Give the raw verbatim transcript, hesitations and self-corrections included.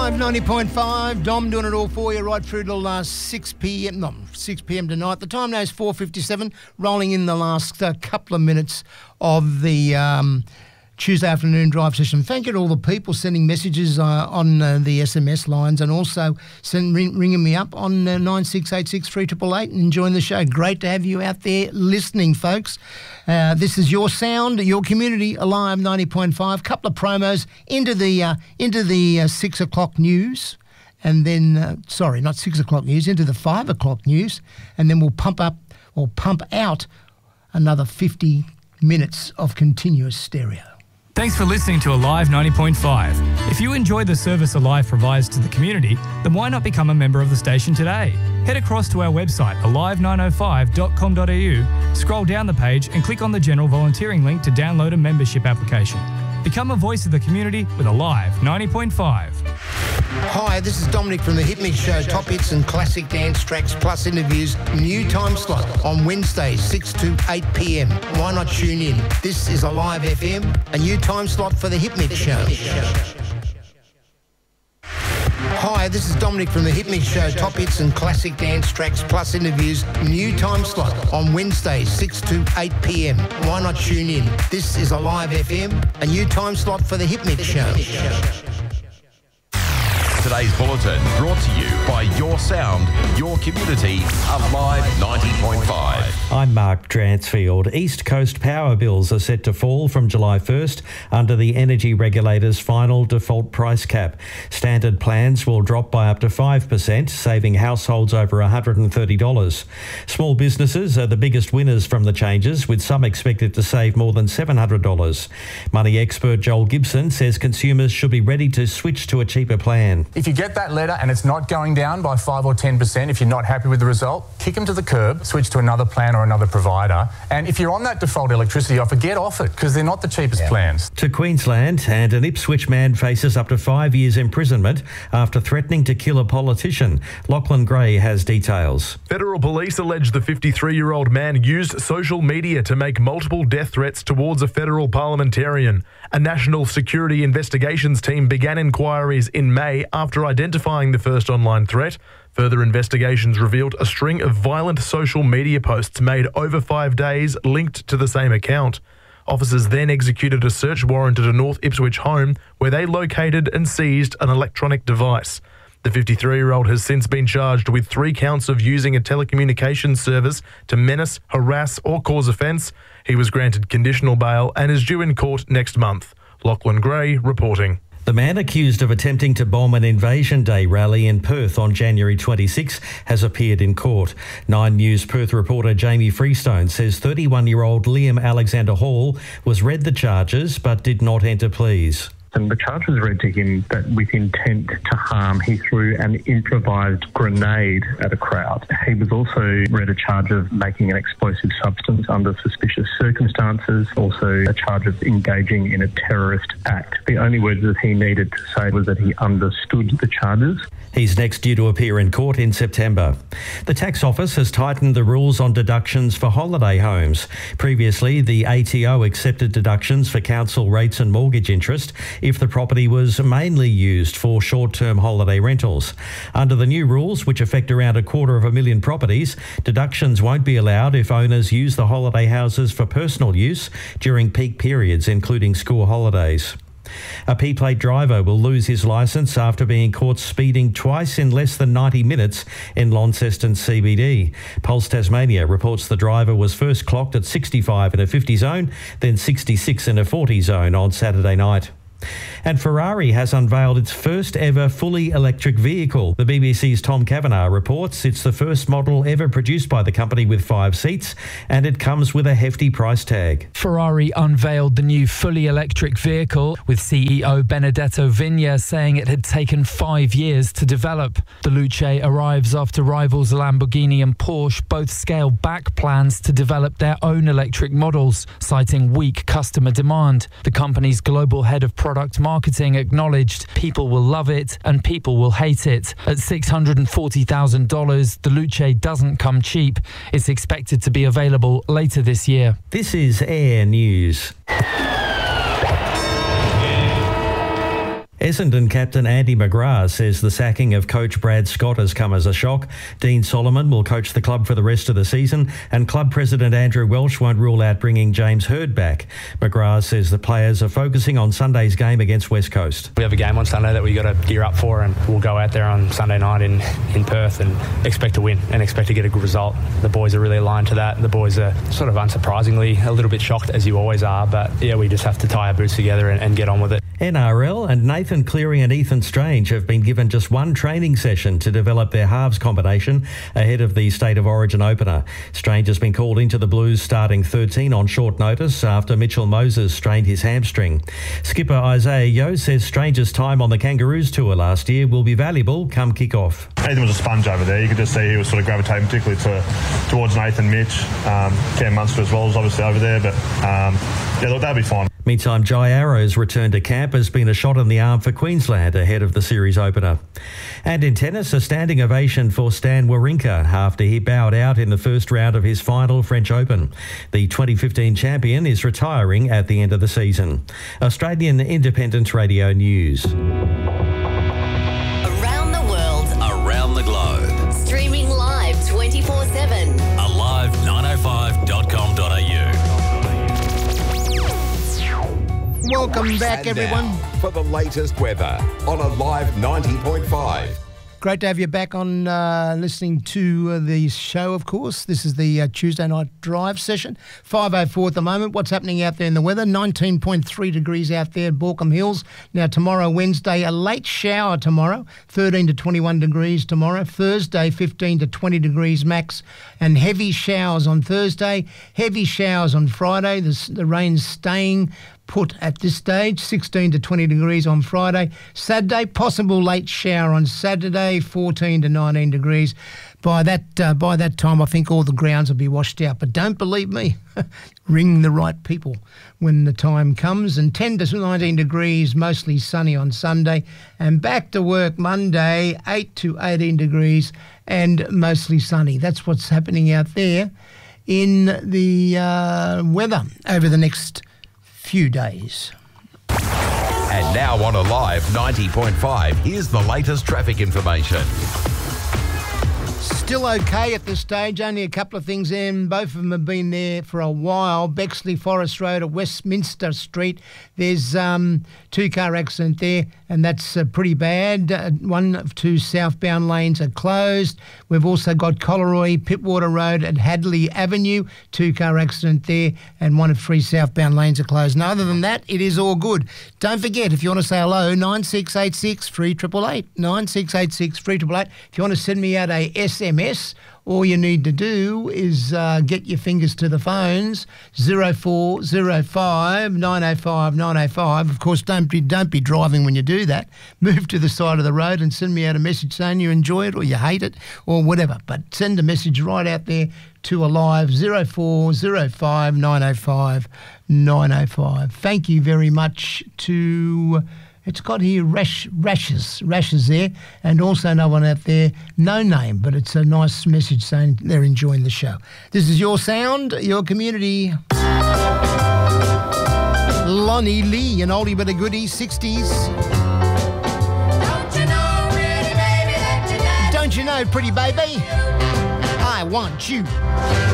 Live ninety point five. Dom doing it all for you right through to the last six p.m. No, six p.m. tonight. The time now is four fifty-seven, rolling in the last uh, couple of minutes of the um, Tuesday afternoon drive session. Thank you to all the people sending messages uh, on uh, the S M S lines and also send, ring, ringing me up on uh, nine six eight six three eight eight eight and enjoying the show. Great to have you out there listening, folks. Uh, this is your sound, your community, Alive ninety point five. Couple of promos into the uh, into the uh, six o'clock news, and then uh, sorry, not six o'clock news, into the five o'clock news, and then we'll pump up or pump out another fifty minutes of continuous stereo. Thanks for listening to Alive ninety point five. If you enjoy the service Alive provides to the community, then why not become a member of the station today? Head across to our website, alive nine oh five dot com dot a u, scroll down the page and click on the general volunteering link to download a membership application. Become a voice of the community with Alive ninety point five. Hi, this is Dominic from the Hit Mix Show. Top hits and classic dance tracks plus interviews. New time slot on Wednesdays, six to eight p.m. Why not tune in? This is Alive F M, a new time slot for the Hit Mix Show. Hi, this is Dominic from the Hit Mix Show. Top hits and classic dance tracks plus interviews. New time slot on Wednesdays, six to eight p.m. Why not tune in? This is Alive F M, a new time slot for the Hit Mix Show. Today's bulletin brought to you by Your Sound, Your Community, Alive ninety point five. I'm Mark Dransfield. East Coast power bills are set to fall from July first under the energy regulator's final default price cap. Standard plans will drop by up to five percent, saving households over one hundred thirty dollars. Small businesses are the biggest winners from the changes, with some expected to save more than seven hundred dollars. Money expert Joel Gibson says consumers should be ready to switch to a cheaper plan. If you get that letter and it's not going down by five or ten percent, if you're not happy with the result, kick them to the curb, switch to another plan or another provider. And if you're on that default electricity offer, get off it, because they're not the cheapest yeah. plans. To Queensland, and an Ipswich man faces up to five years imprisonment after threatening to kill a politician. Lachlan Gray has details. Federal police allege the fifty-three-year-old man used social media to make multiple death threats towards a federal parliamentarian. A national security investigations team began inquiries in May after identifying the first online threat. Further investigations revealed a string of violent social media posts made over five days linked to the same account. Officers then executed a search warrant at a North Ipswich home where they located and seized an electronic device. The fifty-three-year-old has since been charged with three counts of using a telecommunications service to menace, harass or cause offence. He was granted conditional bail and is due in court next month. Lachlan Gray reporting. The man accused of attempting to bomb an Invasion Day rally in Perth on January twenty-sixth has appeared in court. Nine News Perth reporter Jamie Freestone says thirty-one-year-old Liam Alexander Hall was read the charges but did not enter pleas. And the charge was read to him that with intent to harm, he threw an improvised grenade at a crowd. He was also read a charge of making an explosive substance under suspicious circumstances, also a charge of engaging in a terrorist act. The only words that he needed to say was that he understood the charges. He's next due to appear in court in September. The tax office has tightened the rules on deductions for holiday homes. Previously, the A T O accepted deductions for council rates and mortgage interest if the property was mainly used for short-term holiday rentals. Under the new rules, which affect around a quarter of a million properties, deductions won't be allowed if owners use the holiday houses for personal use during peak periods, including school holidays. A P-plate driver will lose his licence after being caught speeding twice in less than ninety minutes in Launceston C B D. Pulse Tasmania reports the driver was first clocked at sixty-five in a fifty zone, then sixty-six in a forty zone on Saturday night. And Ferrari has unveiled its first ever fully electric vehicle. The B B C's Tom Kavanagh reports it's the first model ever produced by the company with five seats, and it comes with a hefty price tag. Ferrari unveiled the new fully electric vehicle, with C E O Benedetto Vigna saying it had taken five years to develop. The Luce arrives after rivals Lamborghini and Porsche both scaled back plans to develop their own electric models, citing weak customer demand. The company's global head of product marketing acknowledged people will love it and people will hate it. At six hundred forty thousand dollars, the Luce doesn't come cheap. It's expected to be available later this year. This is Air News. Essendon captain Andy McGrath says the sacking of coach Brad Scott has come as a shock. Dean Solomon will coach the club for the rest of the season, and club president Andrew Welsh won't rule out bringing James Hird back. McGrath says the players are focusing on Sunday's game against West Coast. We have a game on Sunday that we got to gear up for, and we'll go out there on Sunday night in, in Perth and expect to win and expect to get a good result. The boys are really aligned to that. The boys are sort of unsurprisingly a little bit shocked, as you always are, but yeah, we just have to tie our boots together and, and get on with it. N R L and Nathan Cleary and Ethan Strange have been given just one training session to develop their halves combination ahead of the State of Origin opener. Strange has been called into the Blues starting thirteen on short notice after Mitchell Moses strained his hamstring. Skipper Isaiah Yeo says Strange's time on the Kangaroos tour last year will be valuable come kick-off. Ethan was a sponge over there. You could just see he was sort of gravitating particularly to towards Nathan, Mitch, um, Cam Munster as well was obviously over there, but um, yeah, look, that'll be fine. Meantime, Jai Arrow's return to camp has been a shot in the arm for Queensland ahead of the series opener. And in tennis, a standing ovation for Stan Wawrinka after he bowed out in the first round of his final French Open. The twenty fifteen champion is retiring at the end of the season. Australian Independent Radio News. Around the world. Around the globe. Streaming live twenty-four seven. alive nine oh five dot com dot a u. Welcome back, And everyone. now for the latest weather on Alive ninety point five. Great to have you back on uh, listening to uh, the show, of course. This is the uh, Tuesday night drive session. five oh four at the moment. What's happening out there in the weather? nineteen point three degrees out there at Baulkham Hills. Now, tomorrow, Wednesday, a late shower tomorrow. thirteen to twenty-one degrees tomorrow. Thursday, fifteen to twenty degrees max. And heavy showers on Thursday. Heavy showers on Friday. The, the rain's staying put at this stage, sixteen to twenty degrees on Friday. Saturday, possible late shower on Saturday, fourteen to nineteen degrees. By that uh, by that time, I think all the grounds will be washed out. But don't believe me. Ring the right people when the time comes. And ten to nineteen degrees, mostly sunny on Sunday. And back to work Monday, eight to eighteen degrees and mostly sunny. That's what's happening out there in the uh, weather over the next few days. And now on Alive ninety point five, here's the latest traffic information. Still okay at this stage, only a couple of things in. Both of them have been there for a while. Bexley Forest Road at Westminster Street. There's um, two-car accident there, and that's uh, pretty bad. Uh, one of two southbound lanes are closed. We've also got Collaroy, Pittwater Road at Hadley Avenue. Two-car accident there, and one of three southbound lanes are closed. And other than that, it is all good. Don't forget, if you want to say hello, nine six eight six, three eight eight eight, nine six eight six, three eight eight eight. If you want to send me out a S M S, all you need to do is uh, get your fingers to the phones, zero four zero five, nine oh five, nine oh five. Of course, don't be, don't be driving when you do that. Move to the side of the road and send me out a message saying you enjoy it or you hate it or whatever. But send a message right out there to Alive, zero four zero five, nine oh five, nine oh five. Thank you very much to... It's got here rash, rashes, rashes there, and also no one out there, no name, but it's a nice message saying they're enjoying the show. This is your sound, your community. Lonnie Lee, an oldie but a goodie, sixties. Don't you know, pretty baby, that tonight... Don't you know, pretty baby? I want you.